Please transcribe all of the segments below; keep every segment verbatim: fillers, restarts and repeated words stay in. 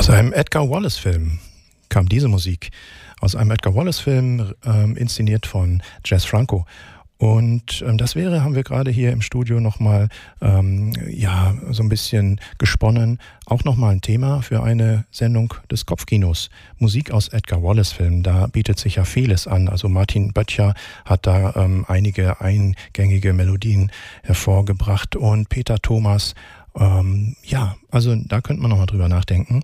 Aus einem Edgar Wallace-Film kam diese Musik. Aus einem Edgar Wallace-Film, ähm, inszeniert von Jess Franco. Und ähm, das wäre, haben wir gerade hier im Studio nochmal ähm, ja, so ein bisschen gesponnen, auch nochmal ein Thema für eine Sendung des Kopfkinos. Musik aus Edgar Wallace-Filmen, da bietet sich ja vieles an. Also Martin Böttcher hat da ähm, einige eingängige Melodien hervorgebracht und Peter Thomas. Ähm, ja, also da könnte man nochmal drüber nachdenken.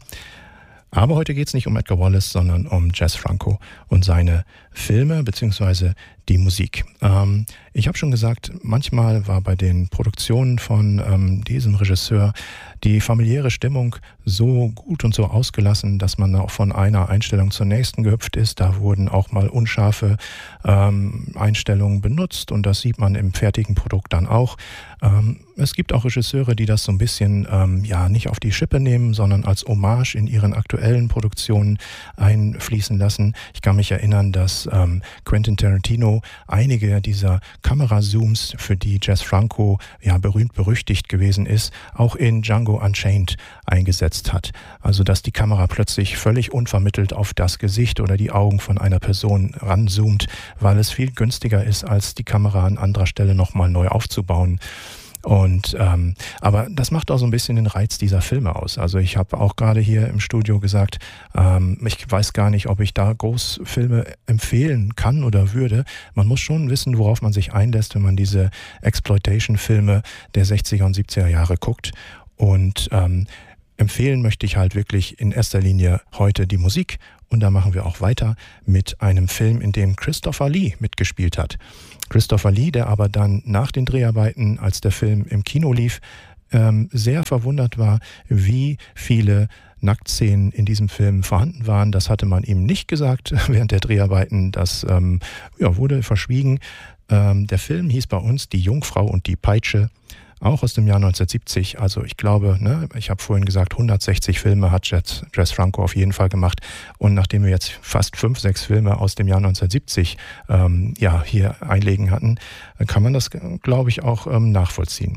Aber heute geht es nicht um Edgar Wallace, sondern um Jess Franco und seine Filme bzw. die Musik. Ähm, ich habe schon gesagt, manchmal war bei den Produktionen von ähm, diesem Regisseur die familiäre Stimmung so gut und so ausgelassen, dass man auch von einer Einstellung zur nächsten gehüpft ist. Da wurden auch mal unscharfe ähm, Einstellungen benutzt und das sieht man im fertigen Produkt dann auch. Ähm, es gibt auch Regisseure, die das so ein bisschen ähm, ja nicht auf die Schippe nehmen, sondern als Hommage in ihren aktuellen Produktionen einfließen lassen. Ich kann mich erinnern, dass ähm, Quentin Tarantino einige dieser Kamerazooms, für die Jess Franco ja berühmt berüchtigt gewesen ist, auch in Django Unchained eingesetzt hat. Also dass die Kamera plötzlich völlig unvermittelt auf das Gesicht oder die Augen von einer Person ranzoomt, weil es viel günstiger ist, als die Kamera an anderer Stelle nochmal neu aufzubauen. Und ähm, aber das macht auch so ein bisschen den Reiz dieser Filme aus. Also ich habe auch gerade hier im Studio gesagt, ähm, ich weiß gar nicht, ob ich da groß Filme empfehlen kann oder würde. Man muss schon wissen, worauf man sich einlässt, wenn man diese Exploitation-Filme der sechziger und siebziger Jahre guckt. Und ähm, empfehlen möchte ich halt wirklich in erster Linie heute die Musik. Und da machen wir auch weiter mit einem Film, in dem Christopher Lee mitgespielt hat. Christopher Lee, der aber dann nach den Dreharbeiten, als der Film im Kino lief, ähm, sehr verwundert war, wie viele Nacktszenen in diesem Film vorhanden waren. Das hatte man ihm nicht gesagt während der Dreharbeiten. Das ähm, ja, wurde verschwiegen. Ähm, der Film hieß bei uns Die Jungfrau und die Peitsche. Auch aus dem Jahr neunzehnhundertsiebzig, also ich glaube, ne, ich habe vorhin gesagt, hundertsechzig Filme hat Jess, Jess Franco auf jeden Fall gemacht. Und nachdem wir jetzt fast fünf, sechs Filme aus dem Jahr neunzehnhundertsiebzig ähm, ja, hier einlegen hatten, kann man das, glaube ich, auch ähm, nachvollziehen.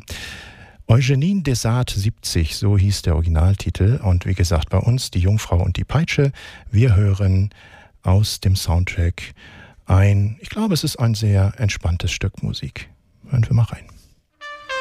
Eugénie Desart siebzig, so hieß der Originaltitel. Und wie gesagt, bei uns Die Jungfrau und die Peitsche. Wir hören aus dem Soundtrack ein, ich glaube, es ist ein sehr entspanntes Stück Musik. Hören wir mal rein.